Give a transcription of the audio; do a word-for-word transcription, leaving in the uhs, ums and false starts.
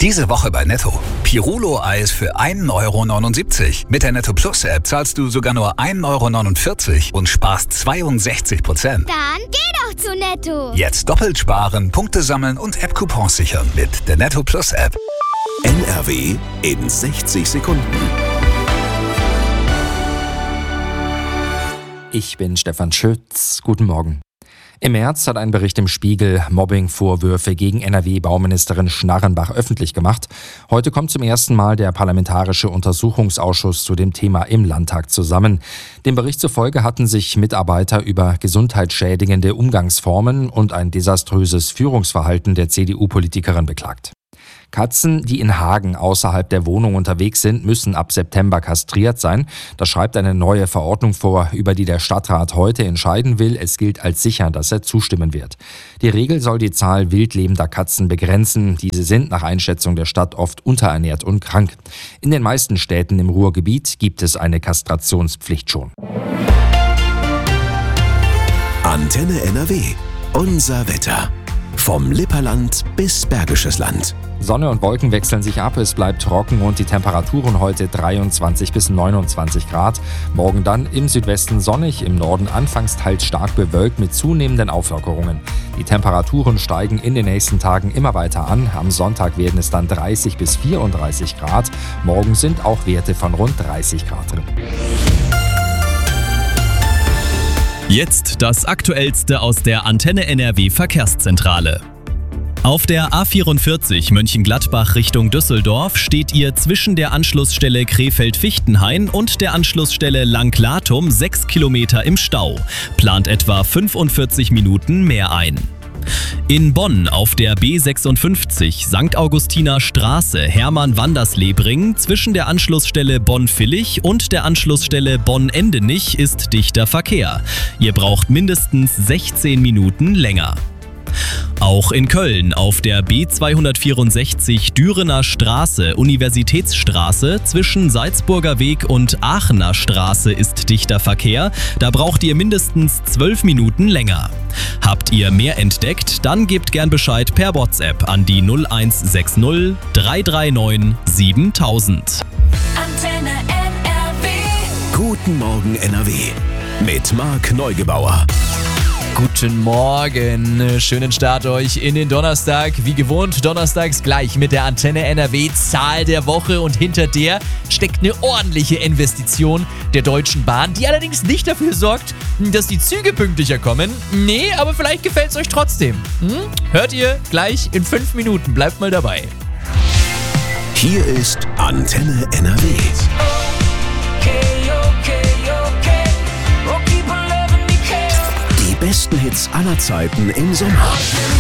Diese Woche bei Netto. Pirulo-Eis für ein Euro neunundsiebzig. Mit der Netto Plus App zahlst du sogar nur ein Euro neunundvierzig und sparst zweiundsechzig Prozent. Dann geh doch zu Netto. Jetzt doppelt sparen, Punkte sammeln und App-Coupons sichern mit der Netto Plus App. N R W in sechzig Sekunden. Ich bin Stefan Schütz. Guten Morgen. Im März hat ein Bericht im Spiegel Mobbing-Vorwürfe gegen N R W-Bauministerin Schnarrenbach öffentlich gemacht. Heute kommt zum ersten Mal der Parlamentarische Untersuchungsausschuss zu dem Thema im Landtag zusammen. Dem Bericht zufolge hatten sich Mitarbeiter über gesundheitsschädigende Umgangsformen und ein desaströses Führungsverhalten der C D U-Politikerin beklagt. Katzen, die in Hagen außerhalb der Wohnung unterwegs sind, müssen ab September kastriert sein. Das schreibt eine neue Verordnung vor, über die der Stadtrat heute entscheiden will. Es gilt als sicher, dass er zustimmen wird. Die Regel soll die Zahl wildlebender Katzen begrenzen. Diese sind nach Einschätzung der Stadt oft unterernährt und krank. In den meisten Städten im Ruhrgebiet gibt es eine Kastrationspflicht schon. Antenne N R W. Unser Wetter. Vom Lipperland bis Bergisches Land. Sonne und Wolken wechseln sich ab, es bleibt trocken und die Temperaturen heute dreiundzwanzig bis neunundzwanzig Grad. Morgen dann im Südwesten sonnig, im Norden anfangs teils stark bewölkt mit zunehmenden Auflockerungen. Die Temperaturen steigen in den nächsten Tagen immer weiter an. Am Sonntag werden es dann dreißig bis vierunddreißig Grad. Morgen sind auch Werte von rund dreißig Grad drin. Jetzt das Aktuellste aus der Antenne N R W Verkehrszentrale. Auf der A vierundvierzig Mönchengladbach Richtung Düsseldorf steht ihr zwischen der Anschlussstelle Krefeld-Fichtenhain und der Anschlussstelle Langlatum sechs Kilometer im Stau. Plant etwa fünfundvierzig Minuten mehr ein. In Bonn auf der B sechsundfünfzig Sankt Augustiner Straße Hermann-Wanderslebring zwischen der Anschlussstelle Bonn-Villich und der Anschlussstelle Bonn-Endenich ist dichter Verkehr. Ihr braucht mindestens sechzehn Minuten länger. Auch in Köln auf der B zweihundertvierundsechzig Dürener Straße, Universitätsstraße zwischen Salzburger Weg und Aachener Straße ist dichter Verkehr. Da braucht ihr mindestens zwölf Minuten länger. Habt ihr mehr entdeckt? Dann gebt gern Bescheid per WhatsApp an die null eins sechs null drei drei neun siebentausend. Antenne N R W. Guten Morgen N R W. Mit Marc Neugebauer. Guten Morgen, schönen Start euch in den Donnerstag. Wie gewohnt, donnerstags gleich mit der Antenne N R W Zahl der Woche und hinter der steckt eine ordentliche Investition der Deutschen Bahn, die allerdings nicht dafür sorgt, dass die Züge pünktlicher kommen. Nee, aber vielleicht gefällt es euch trotzdem. Hm? Hört ihr gleich in fünf Minuten, bleibt mal dabei. Hier ist Antenne N R W. Die besten Hits aller Zeiten im Sommer.